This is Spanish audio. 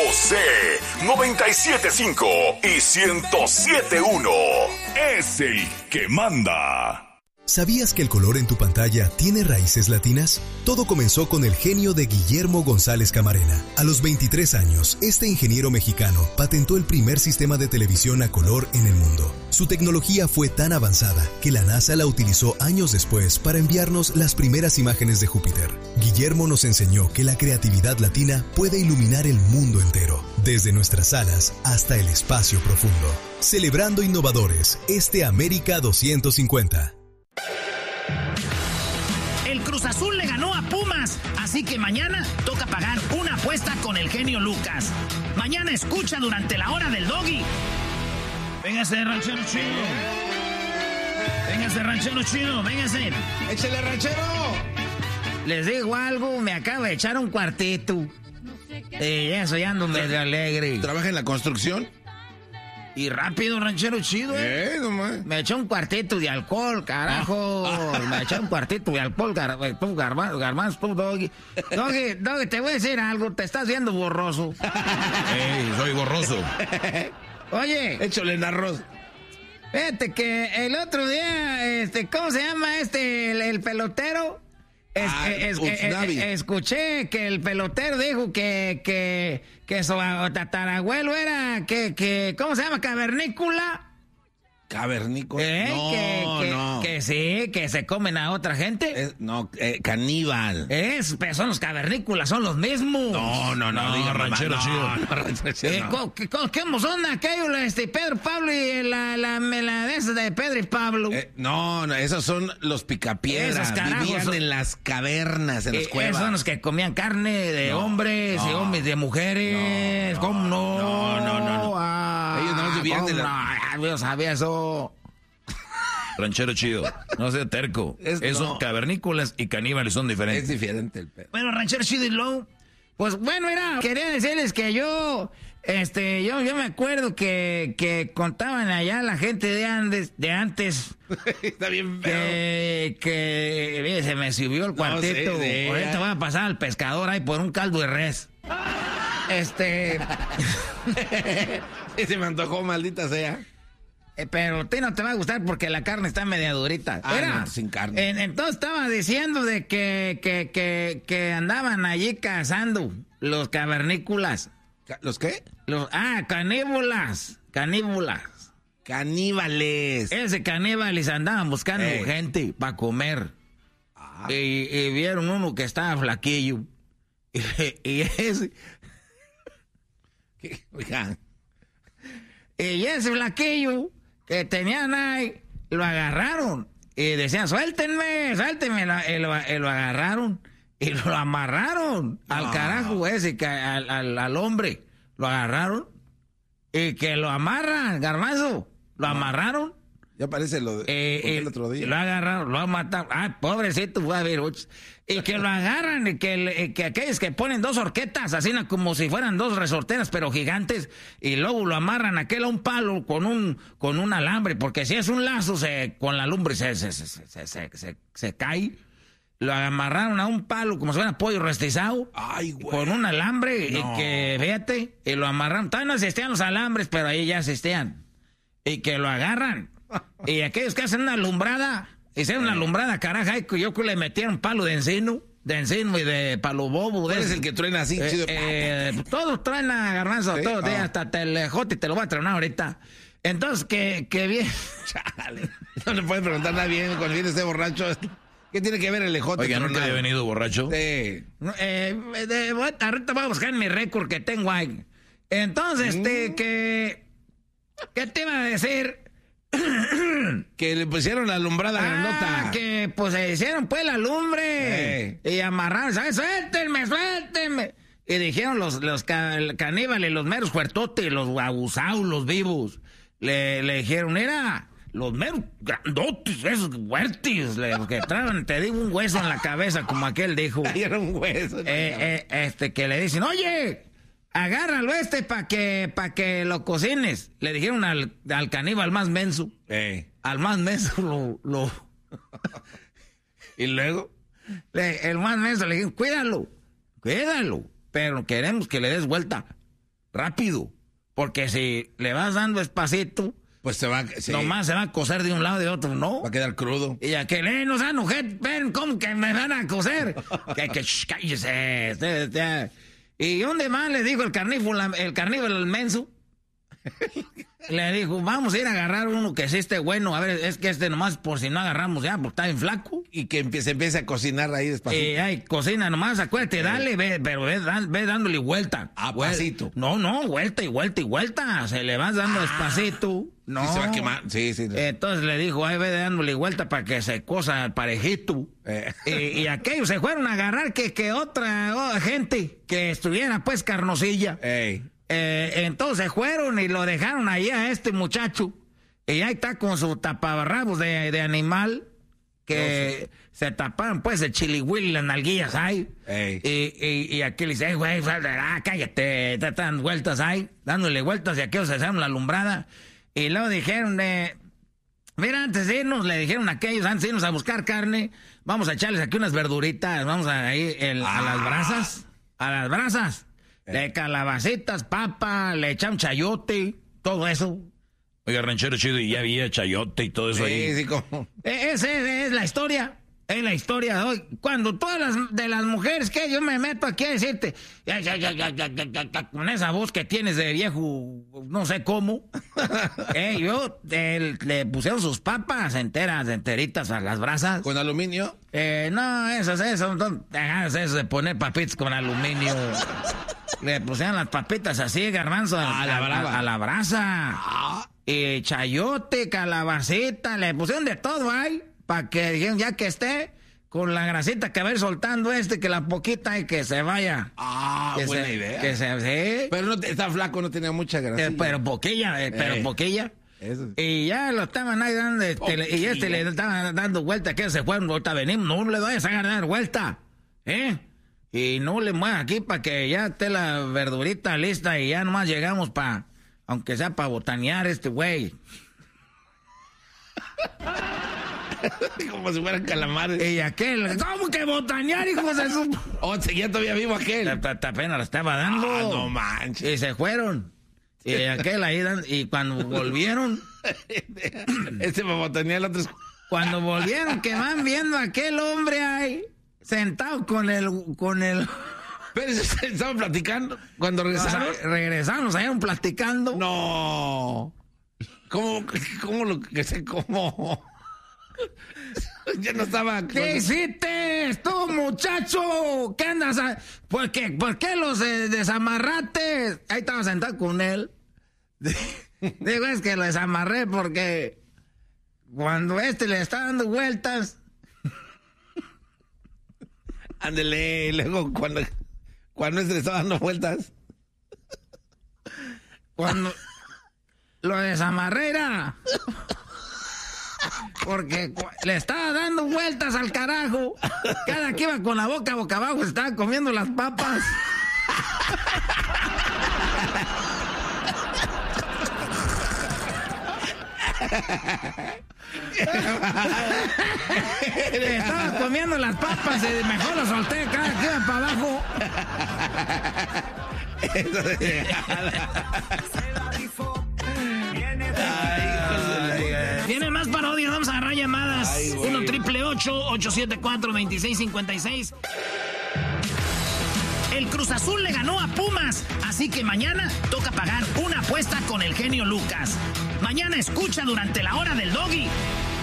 José, 97.5 y 107.1. Es el que manda. ¿Sabías que el color en tu pantalla tiene raíces latinas? Todo comenzó con el genio de Guillermo González Camarena. A los 23 años, este ingeniero mexicano patentó el primer sistema de televisión a color en el mundo. Su tecnología fue tan avanzada que la NASA la utilizó años después para enviarnos las primeras imágenes de Júpiter. Guillermo nos enseñó que la creatividad latina puede iluminar el mundo entero, desde nuestras salas hasta el espacio profundo. Celebrando innovadores, América 250. El Cruz Azul le ganó a Pumas, así que mañana toca pagar una apuesta con el genio Lucas. Mañana escucha durante la hora del Doggy. Véngase, ranchero chido. Véngase, ranchero chido, véngase. ¡Échale, ranchero! Les digo algo, me acabo de echar un cuartito. Y eso ya ando medio alegre. ¿Trabaja en la construcción? Y rápido, ranchero chido, nomás. Me eché un cuartito de alcohol, carajo. Me eché un cuartito de alcohol, garbanzo, tú, Doggy. Doggy, te voy a decir algo, te estás viendo borroso. Soy borroso. Oye. Échale en arroz. Fíjate que el otro día, ¿cómo se llama el pelotero? Escuché que el pelotero dijo que su tatarabuelo era ¿cómo se llama? Cavernícola. ¿Cavernícola? Que sí, que se comen a otra gente. Caníbal. Pero son los cavernícolas, son los mismos. No, diga ranchero chido. ¿Cómo son aquellos, Pedro Pablo y la de esas de Pedro y Pablo? Esos son los picapiedras. Vivían en las cavernas, en las cuevas. Esos son los que comían carne de hombres y hombres de mujeres. ¿Cómo no? No. Ellos no vivían de la... Yo sabía eso. Ranchero chido, no sea terco. Esos cavernícolas y caníbales son diferentes. Es diferente el pedo. Bueno, ranchero chido y low. Pues bueno, quería decirles que yo me acuerdo que contaban allá la gente de antes. Está bien feo. Que se me subió el cuartito. Ahorita van a pasar al pescador ahí por un caldo de res. Se me antojó, maldita sea. Pero a ti no te va a gustar porque la carne está media durita. Sin carne. Entonces estaba diciendo de que andaban allí cazando los cavernícolas. ¿Los qué? Caníbulas. Caníbales. Ese caníbales andaban buscando gente para comer. Y vieron uno que estaba flaquillo. Y ese... Oigan. Y ese flaquillo que tenían ahí, lo agarraron. Y decían, suéltenme. Y lo agarraron. Y lo amarraron al carajo ese, al hombre. Lo agarraron. Y que lo amarran, garbanzo. Lo amarraron. Ya parece lo de el otro día. Lo agarraron, lo han matado. Pobrecito, fue a ver. Y que lo agarran, y que aquellos que ponen dos horquetas, así como si fueran dos resorteras, pero gigantes, y luego lo amarran aquel a un palo con un alambre, porque si es un lazo, con la lumbre se cae. Lo amarraron a un palo como si fuera pollo rostizado. Ay, güey. Con un alambre, y que, fíjate, y lo amarraron. Todavía no existían los alambres, pero ahí ya existían. Y que lo agarran. Y aquellos que hacen una alumbrada, hicieron una alumbrada, caraja, y yo que le metieron palo de encino y de palo bobo. ¿Cuál es el que truena así, chido? Todos traen a garbanzo, ¿sí? Todos, hasta telejote, te lo voy a tronar ahorita. Entonces, que bien. Chale. No le pueden preguntar nada bien cuando viene este borracho. ¿Qué tiene que ver el ejote? Oiga, ¿nunca había venido borracho? Sí. Ahorita voy a buscar mi récord que tengo ahí. Entonces, ¿qué te iba a decir? Que le pusieron la alumbrada grandota. Que pues se hicieron pues la lumbre. Y amarraron, ¿sabes? Suéltenme. Y dijeron los caníbales, los meros fuertotes, los abusados, los vivos. Le dijeron, los meros grandotes, esos fuertes, los que traen, te digo, un hueso en la cabeza, como aquel dijo. Era un hueso. Que le dicen, oye, agárralo para que lo cocines. Le dijeron al caníbal más menso. Al más menso lo... Y luego, el más menso le dijeron, cuídalo. Pero queremos que le des vuelta. rápido. Porque si le vas dando despacito, pues se va... Sí. Nomás se va a cocer de un lado y de otro, ¿no? Va a quedar crudo. Y aquel, no sean mujer, ven, ¿cómo que me van a cocer? Cállese. ¿Y dónde más? Le dijo el carnívoro el menso. Le dijo, vamos a ir a agarrar uno que sí esté bueno. A ver, es que nomás por si no agarramos ya, porque está bien flaco. Y que se empiece a cocinar ahí despacito. Ay, cocina nomás, acuérdate, dale, pero ve dándole vuelta. Pasito. No, vuelta y vuelta y vuelta. Se le vas dando despacito. No. Sí, se va a quemar. Sí. Entonces le dijo, ay, ve dándole vuelta para que se cosa parejito. Y aquellos se fueron a agarrar que otra gente que estuviera pues carnosilla. Entonces fueron y lo dejaron ahí a este muchacho. Y ahí está con su taparrabos de animal. Que se taparon pues el chilihuil y las nalguillas ahí. Y aquí le dice, güey, cállate, te dan vueltas ahí, dándole vueltas y aquellos se hacen la alumbrada. Y luego dijeron mira, antes de irnos, le dijeron a aquellos, antes de irnos a buscar carne, vamos a echarles aquí unas verduritas, vamos a ir a las brasas, de calabacitas, papa, le echan chayote, todo eso. Oiga, ranchero chido, y ya había chayote y todo eso ahí. Sí, como... Esa es la historia. Es la historia de hoy. Cuando todas las mujeres que yo me meto aquí a decirte, con esa voz que tienes de viejo, no sé cómo, le pusieron sus papas enteritas a las brasas. ¿Con aluminio? No, eso de poner papitas con aluminio. Le pusieron las papitas así, garbanzo, a la brasa. Y chayote, calabacita, le pusieron de todo ahí. Para que dijeron, ya que esté con la grasita que va a ir soltando que la poquita y que se vaya. Buena idea. Sí. Pero no está flaco, no tenía mucha grasa. Pero poquilla. Eso. Y ya lo estaban ahí dando, le estaban dando vuelta, que se fueron, ahorita venimos, no le vayas a dar vuelta, y no le muevas aquí para que ya esté la verdurita lista y ya nomás llegamos aunque sea para botanear güey. Como si fueran calamares. Y aquel, ¿cómo que botanear, hijo de su...? Seguía todavía vivo aquel. Apenas la estaba dando. No manches. Y se fueron. Y aquel ahí, y cuando volvieron... va a botanear el otro... Cuando volvieron, que van viendo a aquel hombre ahí, sentado con el... Pero estaban platicando. Cuando regresaron. Regresamos, estaban platicando. No. ¿Cómo ya no estaba... ¿Qué hiciste tú, muchacho? ¿Qué andas ¿Por qué los desamarraste? Ahí estaba sentado con él. Digo, es que lo desamarré porque cuando le está dando vueltas... Ándele, y luego cuando le estaba dando vueltas... Cuando lo desamarré era... Porque le estaba dando vueltas al carajo. Cada que iba con la boca abajo estaba comiendo las papas. Estaba comiendo las papas y mejor lo solté cada que iba para abajo. Viene más parodias, vamos a agarrar llamadas. 1-888-874-2656. El Cruz Azul le ganó a Pumas, así que mañana toca pagar una apuesta con el genio Lucas. Mañana escucha durante la hora del Doggy.